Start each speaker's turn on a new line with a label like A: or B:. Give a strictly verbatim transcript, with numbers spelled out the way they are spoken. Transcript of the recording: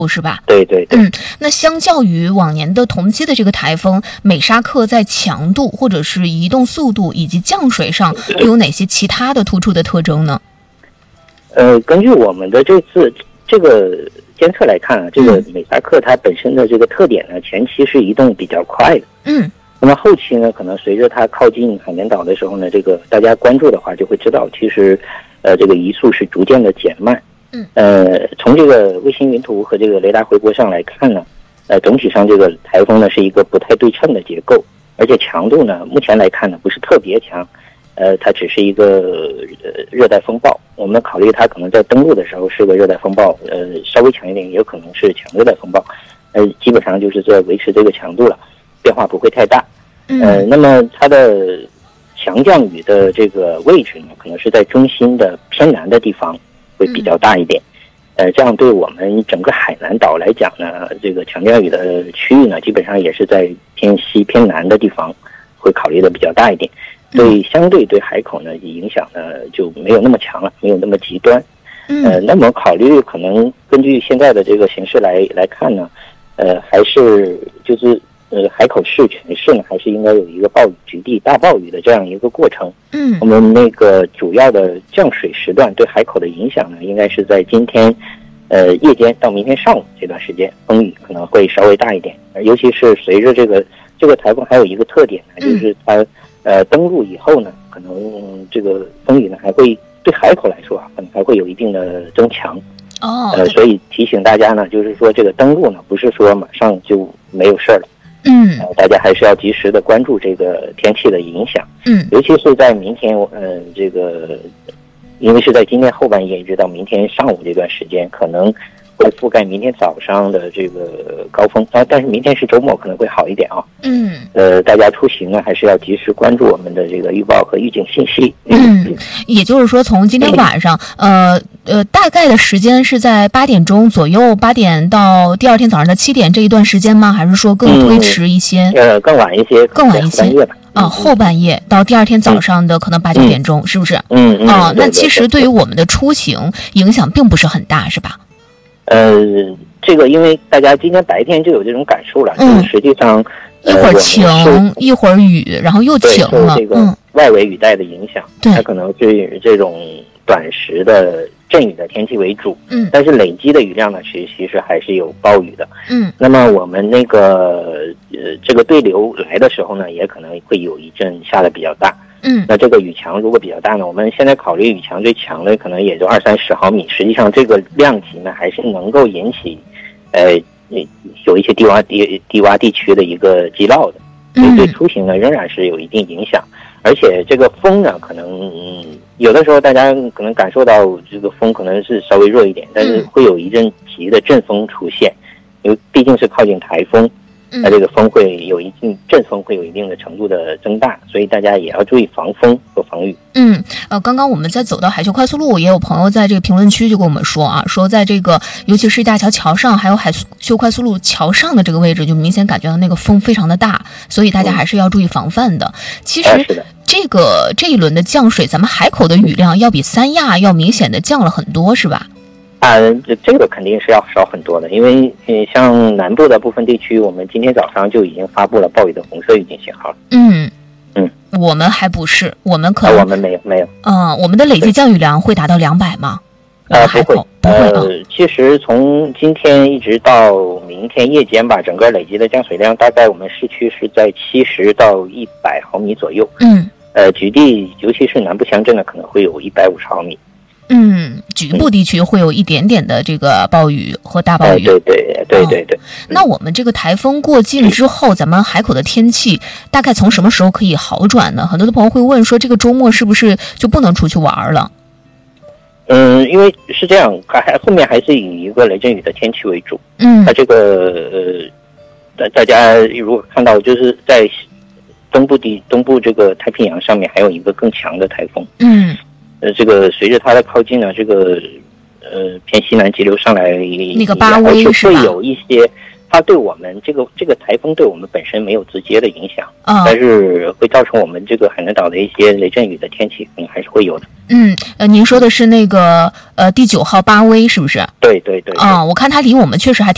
A: 是吧？
B: 对对对。
A: 嗯，那相较于往年的同期的这个台风，美沙克在强度或者是移动速度以及降水上又有哪些其他的突出的特征呢？
B: 呃，根据我们的这次这个监测来看啊，这个美沙克它本身的这个特点呢，前期是移动比较快的。
A: 嗯。
B: 那么后期呢，可能随着它靠近海南岛的时候呢，这个大家关注的话就会知道，其实，呃，这个移速是逐渐的减慢。
A: 嗯，
B: 呃，从这个卫星云图和这个雷达回波上来看呢，呃，总体上这个台风呢是一个不太对称的结构，而且强度呢，目前来看呢不是特别强，呃，它只是一个呃热带风暴。我们考虑它可能在登陆的时候是个热带风暴，呃，稍微强一点也有可能是强热带风暴，呃，基本上就是在维持这个强度了，变化不会太大。呃，那么它的强降雨的这个位置呢，可能是在中心的偏南的地方。会比较大一点，呃，这样对我们整个海南岛来讲呢，这个强降雨的区域呢，基本上也是在偏西偏南的地方，会考虑的比较大一点，所以相对对海口呢影响呢就没有那么强了，没有那么极端。呃，那么考虑可能根据现在的这个形势来来看呢，呃，还是就是呃海口市全市呢，还是应该有一个暴雨局地大暴雨的这样一个过程。
A: 嗯，
B: 我们那个主要的降水时段对海口的影响呢，应该是在今天，呃夜间到明天上午这段时间，风雨可能会稍微大一点。尤其是随着这个这个台风还有一个特点呢，就是它呃登陆以后呢，可能这个风雨呢还会对海口来说啊，可能还会有一定的增强。
A: 哦，
B: 呃，所以提醒大家呢，就是说这个登陆呢，不是说马上就没有事儿了。
A: 嗯，
B: 呃，大家还是要及时的关注这个天气的影响。
A: 嗯，
B: 尤其是在明天，呃，这个，因为是在今天后半夜一直到明天上午这段时间，可能会覆盖明天早上的这个高峰啊，但是明天是周末，可能会好一点啊。
A: 嗯，
B: 呃，大家出行呢，还是要及时关注我们的这个预报和预警信息。
A: 嗯，也就是说，从今天晚上，呃呃，大概的时间是在八点钟左右，八点到第二天早上的七点这一段时间吗？还是说更推迟一些？
B: 嗯、呃，更晚一些，
A: 更晚一些。
B: 半夜吧。
A: 啊，后半夜到第二天早上的可能八九点钟，是不是？
B: 嗯嗯。
A: 啊，那其实对于我们的出行影响并不是很大，是吧？
B: 呃，这个因为大家今天白天就有这种感受了，
A: 嗯，
B: 就是实际上。
A: 一会儿晴，呃、一会儿雨，然后又晴了。
B: 这个外围雨带的影响，
A: 嗯、
B: 它可能是以这种短时的阵雨的天气为主。
A: 嗯，
B: 但是累积的雨量呢，其实其实还是有暴雨的。
A: 嗯，
B: 那么我们那个呃这个对流来的时候呢，也可能会有一阵下的比较大。
A: 嗯，
B: 那这个雨强如果比较大呢，我们现在考虑雨强最强的可能也就二三十毫米，实际上这个量级呢，还是能够引起，呃。有一些低洼地低洼地区的一个积涝的，所以对出行呢仍然是有一定影响。而且这个风呢，可能、嗯、有的时候大家可能感受到这个风可能是稍微弱一点，但是会有一阵急的阵风出现，因为毕竟是靠近台风，那这个风会有一定阵风会有一定的程度的增大，所以大家也要注意防风和防雨。
A: 嗯，呃，刚刚我们在走到海修快速路，也有朋友在这个评论区就跟我们说啊，说在这个尤其是大桥桥上，还有海修快速路桥上的这个位置，就明显感觉到那个风非常的大，所以大家还是要注意防范的。其实这个这一轮的降水，咱们海口的雨量要比三亚要明显的降了很多，是吧？
B: 啊，这这个肯定是要少很多的，因为呃，像南部的部分地区，我们今天早上就已经发布了暴雨的红色预警信号了。
A: 嗯
B: 嗯，
A: 我们还不是，我们可能、
B: 啊、我们没有没有。
A: 嗯，我们的累计降雨量会达到两百吗？
B: 呃，不会，
A: 不会。
B: 呃，其实从今天一直到明天夜间吧，整个累积的降水量大概我们市区是在七十到一百毫米左右。
A: 嗯，
B: 呃，局地尤其是南部乡镇呢，可能会有一百五十毫米。
A: 嗯，局部地区会有一点点的这个暴雨和大暴雨。
B: 对对对对对。
A: 哦、那我们这个台风过境之后，咱们海口的天气大概从什么时候可以好转呢？很多的朋友会问说，这个周末是不是就不能出去玩了？
B: 嗯，因为是这样，还后面还是以一个雷阵雨的天气为主。
A: 嗯，
B: 它这个呃，大大家如果看到，就是在东部地东部这个太平洋上面还有一个更强的台风。
A: 嗯。
B: 呃，这个随着它的靠近呢，这个呃偏西南急流上来，
A: 那个巴威是吧？
B: 会有一些，它对我们这个这个台风对我们本身没有直接的影响，
A: 哦、
B: 但是会造成我们这个海南岛的一些雷阵雨的天气，可能还是会有的。
A: 嗯，呃，您说的是那个呃第九号巴威是不是？
B: 对对 对, 对。
A: 啊、哦，我看它离我们确实还挺。